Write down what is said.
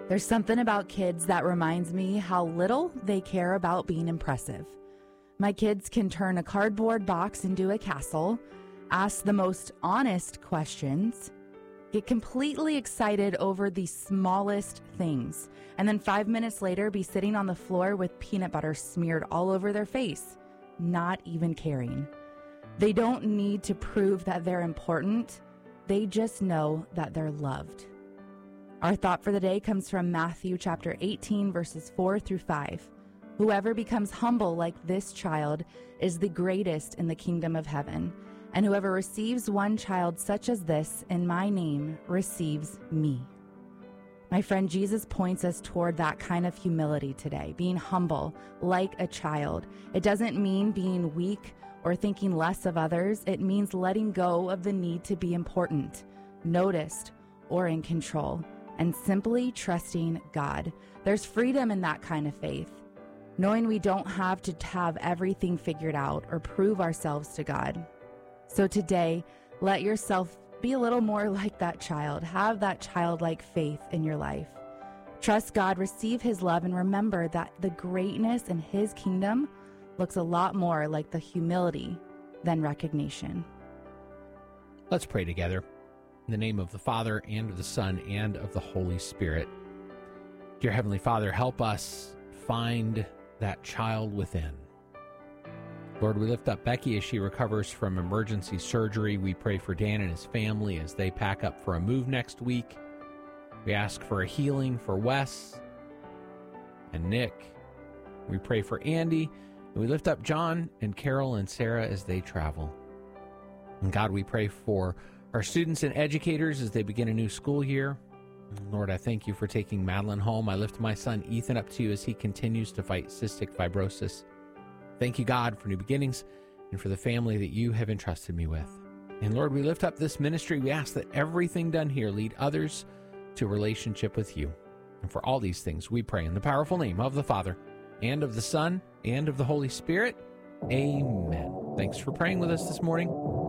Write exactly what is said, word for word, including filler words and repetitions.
There's something about kids that reminds me how little they care about being impressive. My kids can turn a cardboard box into a castle, ask the most honest questions, get completely excited over the smallest things, and then five minutes later be sitting on the floor with peanut butter smeared all over their face, not even caring. They don't need to prove that they're important. They just know that they're loved. Our thought for the day comes from Matthew chapter eighteen, verses four through five. Whoever becomes humble like this child is the greatest in the kingdom of heaven. And whoever receives one child such as this in my name receives me. My friend, Jesus points us toward that kind of humility today, being humble like a child. It doesn't mean being weak or thinking less of others. It means letting go of the need to be important, noticed, or in control, and simply trusting God. There's freedom in that kind of faith, knowing we don't have to have everything figured out or prove ourselves to God. So today, let yourself be a little more like that child. Have that childlike faith in your life. Trust God, receive his love, and remember that the greatness in his kingdom looks a lot more like the humility than recognition. Let's pray together. In the name of the Father, and of the Son, and of the Holy Spirit. Dear Heavenly Father, help us find that child within. Lord, we lift up Becky as she recovers from emergency surgery. We pray for Dan and his family as they pack up for a move next week. We ask for a healing for Wes and Nick. We pray for Andy, and we lift up John and Carol and Sarah as they travel. And God, we pray for our students and educators as they begin a new school year. Lord, I thank you for taking Madeline home. I lift my son Ethan up to you as he continues to fight cystic fibrosis. Thank you, God, for new beginnings and for the family that you have entrusted me with. And Lord, we lift up this ministry. We ask that everything done here lead others to a relationship with you. And for all these things, we pray in the powerful name of the Father, and of the Son, and of the Holy Spirit. Amen. Thanks for praying with us this morning.